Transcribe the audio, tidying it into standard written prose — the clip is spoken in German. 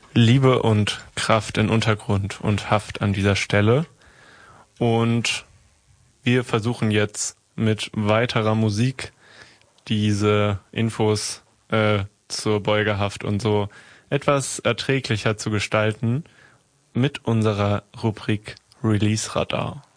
Liebe und Kraft in Untergrund und Haft an dieser Stelle. Und wir versuchen jetzt mit weiterer Musik diese Infos zur Beugehaft und so etwas erträglicher zu gestalten mit unserer Rubrik Release Radar.